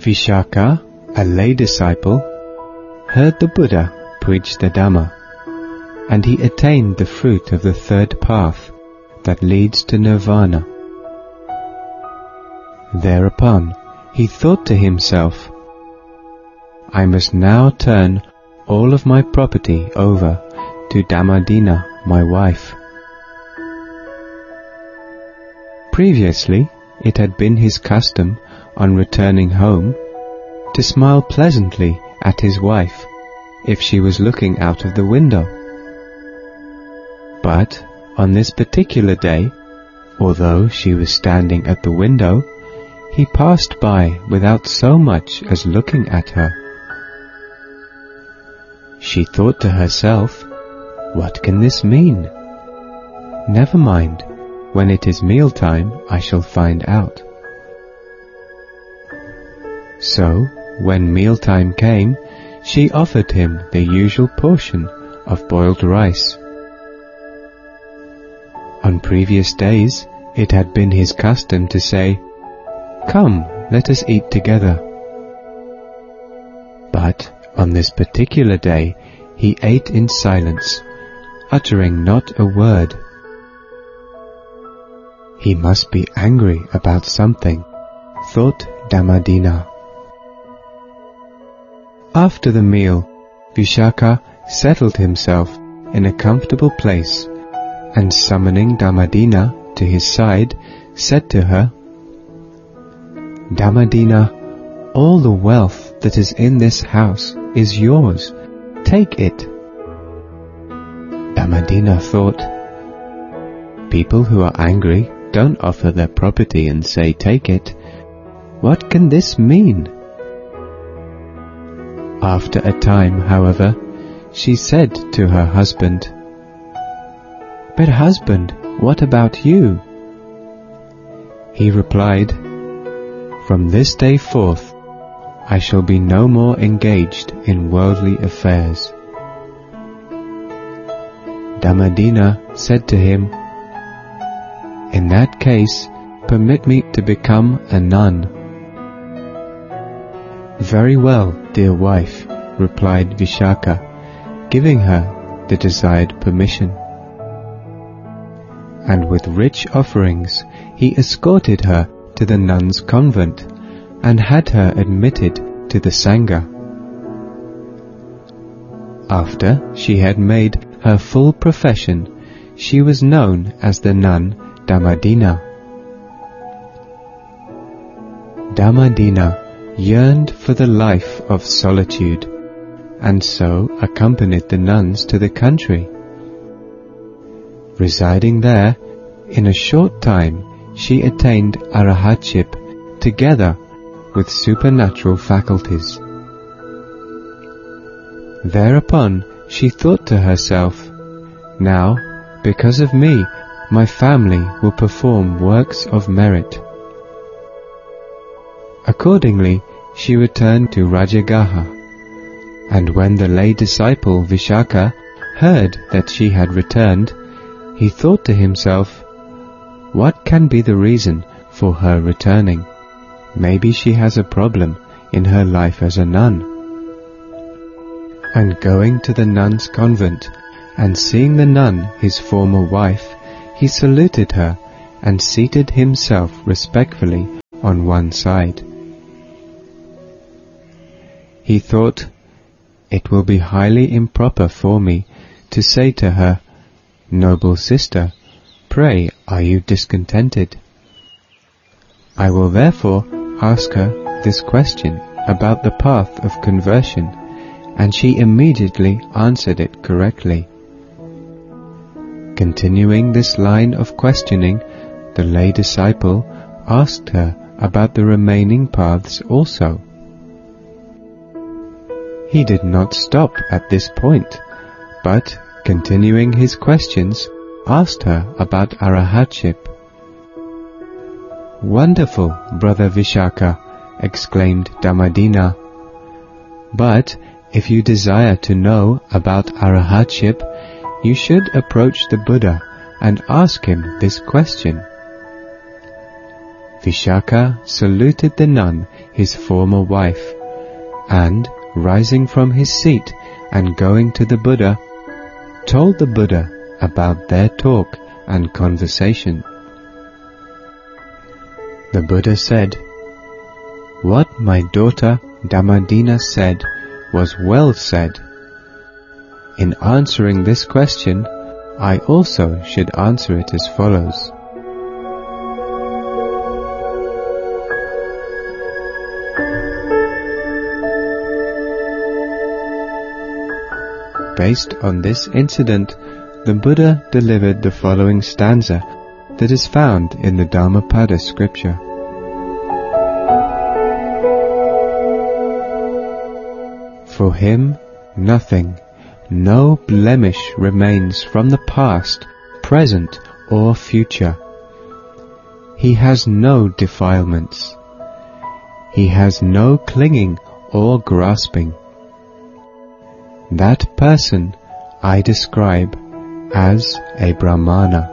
Vishaka, a lay disciple, heard the Buddha preach the Dhamma, and he attained the fruit of the third path that leads to nirvana. Thereupon he thought to himself, I must now turn all of my property over to Dhammadina, my wife. Previously, it had been his custom, on returning home, to smile pleasantly at his wife if she was looking out of the window. But on this particular day, although she was standing at the window, he passed by without so much as looking at her. She thought to herself, what can this mean? Never mind, when it is mealtime I shall find out. So, when mealtime came, she offered him the usual portion of boiled rice. On previous days, it had been his custom to say, Come, let us eat together. But on this particular day, he ate in silence, uttering not a word. He must be angry about something, thought Dhammadina. After the meal, Vishaka settled himself in a comfortable place, and summoning Dhammadina to his side, said to her, Dhammadina, all the wealth that is in this house is yours. Take it. Dhammadina thought, people who are angry don't offer their property and say, take it. What can this mean? After a time, however, she said to her husband, But husband, what about you? He replied, From this day forth, I shall be no more engaged in worldly affairs. Dhammadina said to him, In that case, permit me to become a nun. Very well, dear wife, replied Vishaka, giving her the desired permission. And with rich offerings, he escorted her to the nun's convent, and had her admitted to the Sangha. After she had made her full profession, she was known as the nun Dhammadina. Dhammadina yearned for the life of solitude, and so accompanied the nuns to the country. Residing there, in a short time she attained arahatship together with supernatural faculties. Thereupon she thought to herself, Now, because of me, my family will perform works of merit. Accordingly, she returned to Rajagaha, and when the lay disciple Vishaka heard that she had returned, he thought to himself, What can be the reason for her returning? Maybe she has a problem in her life as a nun. And going to the nun's convent, and seeing the nun his former wife, he saluted her, and seated himself respectfully on one side. He thought, It will be highly improper for me to say to her, Noble sister, pray, are you discontented? I will therefore ask her this question about the path of conversion, and she immediately answered it correctly. Continuing this line of questioning, the lay disciple asked her about the remaining paths also. He did not stop at this point, but, continuing his questions, asked her about arahatship. Wonderful, brother Vishaka, exclaimed Dhammadina. But if you desire to know about arahatship, you should approach the Buddha and ask him this question. Vishaka saluted the nun his former wife, and, rising from his seat and going to the Buddha, told the Buddha about their talk and conversation. The Buddha said, "What my daughter Dhammadina said was well said. In answering this question, I also should answer it as follows. Based on this incident, the Buddha delivered the following stanza that is found in the Dhammapada scripture. For him, nothing, no blemish remains from the past, present, or future. He has no defilements. He has no clinging or grasping. That person I describe as a Brahmana."